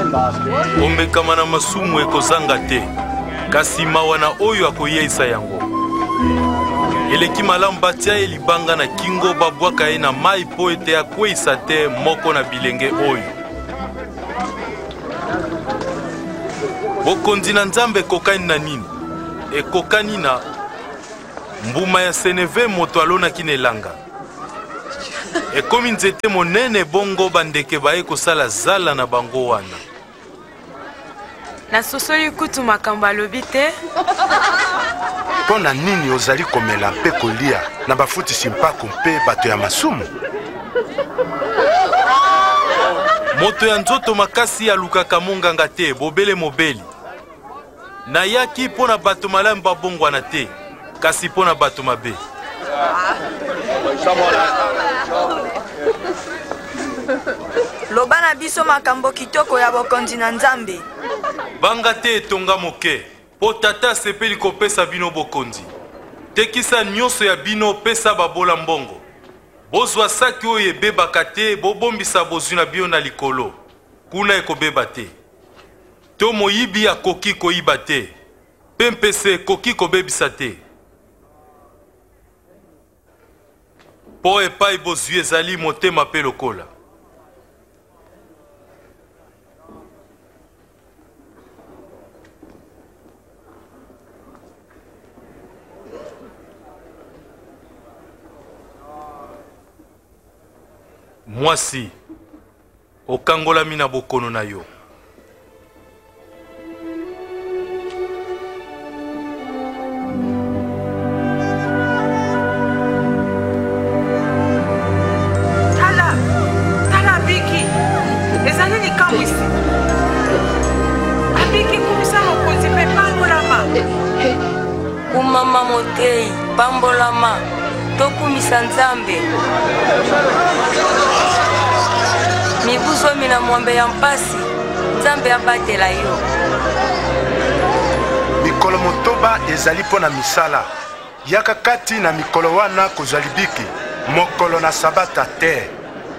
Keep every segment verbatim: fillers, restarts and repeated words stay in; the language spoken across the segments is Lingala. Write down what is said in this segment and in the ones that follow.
Kombekama na masumu ekozanga te, kasi mawa na oyo akoyeisa yango. Eleki malamu batia ye libanga na kingo babwaka ye na mai po ete akweisa te moko na bilenge oyo. Bokonzi na Nzambe ekokani na nini? Ekokani na mbuma ya seneve moto alonaki na elanga. Ekomi nzete monene bongo bandeke baye kosala zala na bango wana. Na sosoli kutu makambo alobi te. Pona nini ozali komela mpe kolia na bafutisi mpako mpe bato ya masumu? Moto ya nzoto makasi alukaka monganga te, bobele mobeli. Nayaki pona bato malamu babongwana te, kasi pona bato mabe. Loba na biso makambo kitoko ya bokonzi na Nzambe. Banga te etonga moke, po tata sepeli kopesa bino bokonzi. Tekisa nyonso ya bino pesa babola mbongo. Bozwa saki oyo ebebaka te, bobombisa bozwi na bino na likolo. Kuna ekobeba te. To moyibi akoki koyiba te, pempese ekoki kobebisa te. Po epai bozwi ezali motema pe lokola. Mwasi, okangolami na bokono na yo. Tala, tala Biki. Ezali likambo isi. Abiki kumisa mokonzi pe pambolama. Umama motei, pambolama. Tokumisa Nzambe. Mibuzo mina mwambe ya mpasi, Nzambe abatela yo. Mikolo motoba ezali pona misala. Yaka kati na mikolo wana kozali biki, mokolo na sabata te.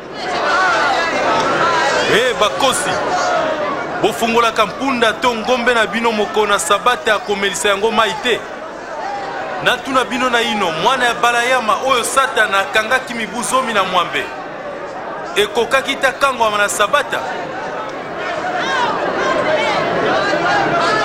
Eh bakosi, bofungolaka mpunda to ngombe na bino moko na sabata akomelisa yango mai te. Natuna bino na ino mwana ya balayama oyo Satana akangaki mibuzomi na mwambe. Ekokaki ta kangwa na sabata.